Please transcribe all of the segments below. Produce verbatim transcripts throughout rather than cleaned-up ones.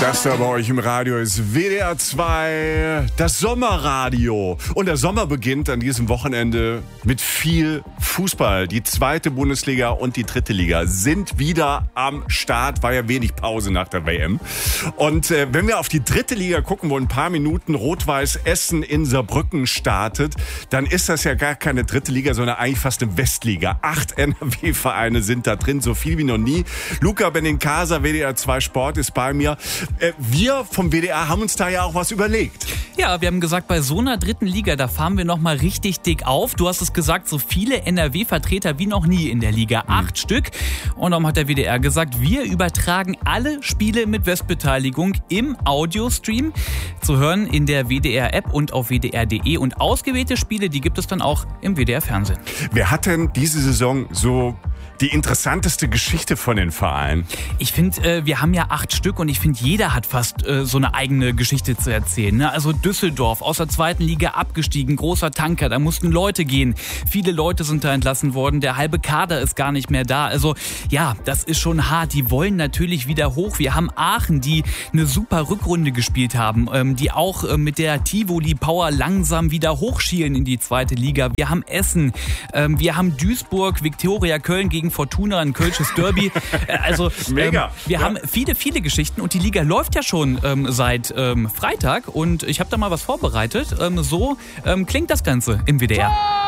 Das da bei euch im Radio ist W D R zwei, das Sommerradio. Und der Sommer beginnt an diesem Wochenende mit viel Fußball. Die zweite Bundesliga und die dritte Liga sind wieder am Start. War ja wenig Pause nach der W M. Und äh, wenn wir auf die dritte Liga gucken, wo in ein paar Minuten Rot-Weiß Essen in Saarbrücken startet, dann ist das ja gar keine dritte Liga, sondern eigentlich fast eine Westliga. Acht N R W-Vereine sind da drin, so viel wie noch nie. Luca Benincasa, W D R zwei Sport, ist bei mir. Wir vom W D R haben uns da ja auch was überlegt. Ja, wir haben gesagt, bei so einer dritten Liga, da fahren wir nochmal richtig dick auf. Du hast es gesagt, so viele N R W-Vertreter wie noch nie in der Liga. Acht mhm. Stück. Und darum hat der W D R gesagt, wir übertragen alle Spiele mit Westbeteiligung im Audiostream. Zu hören in der W D R-App und auf W D R Punkt D E. Und ausgewählte Spiele, die gibt es dann auch im W D R-Fernsehen. Wer hat denn diese Saison so die interessanteste Geschichte von den Vereinen? Ich finde, äh, wir haben ja acht Stück und ich finde, jeder hat fast äh, so eine eigene Geschichte zu erzählen. Ne? Also Düsseldorf, aus der zweiten Liga abgestiegen, großer Tanker, da mussten Leute gehen. Viele Leute sind da entlassen worden, der halbe Kader ist gar nicht mehr da. Also ja, das ist schon hart. Die wollen natürlich wieder hoch. Wir haben Aachen, die eine super Rückrunde gespielt haben, ähm, die auch äh, mit der Tivoli Power langsam wieder hochschielen in die zweite Liga. Wir haben Essen, ähm, wir haben Duisburg, Viktoria Köln gegen Fortuna, ein kölsches Derby. Also Mega. Ähm, wir ja. haben viele, viele Geschichten und die Liga läuft ja schon ähm, seit ähm, Freitag und ich habe da mal was vorbereitet. Ähm, so ähm, klingt das Ganze im W D R.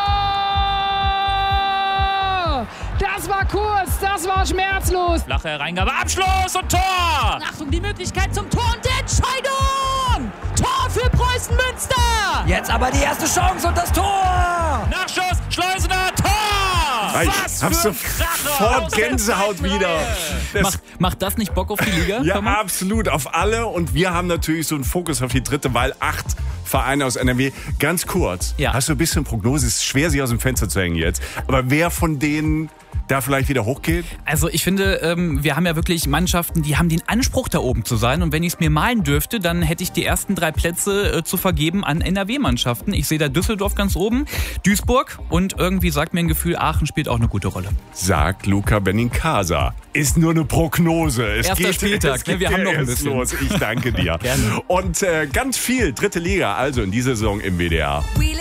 Tor! Das war kurz, das war schmerzlos. Flache Hereingabe, Abschluss und Tor! Achtung, die Möglichkeit zum Tor und Entscheidung! Tor für Preußen Münster! Jetzt aber die erste Chance und das Tor! Nachschuss, Schleusener, Tor! Ich Was hab für sofort Gänsehaut wieder. Macht, macht das nicht Bock auf die Liga? Ja, absolut, auf alle. Und wir haben natürlich so einen Fokus auf die dritte, weil acht Vereine aus N R W. Ganz kurz, ja. Hast du ein bisschen Prognose? Es ist schwer, sich aus dem Fenster zu hängen jetzt. Aber wer von denen da vielleicht wieder hochgeht? Also ich finde, ähm, wir haben ja wirklich Mannschaften, die haben den Anspruch, da oben zu sein. Und wenn ich es mir malen dürfte, dann hätte ich die ersten drei Plätze äh, zu vergeben an N R W-Mannschaften. Ich sehe da Düsseldorf ganz oben, Duisburg und irgendwie sagt mir ein Gefühl, Aachen spielt auch eine gute Rolle. Sagt Luca Benincasa. Ist nur eine Prognose. Es Erster geht, Spieltag, es geht wir haben noch ein erst bisschen. Los. Ich danke dir. Gerne. Und äh, ganz viel dritte Liga, also in dieser Saison im W D R.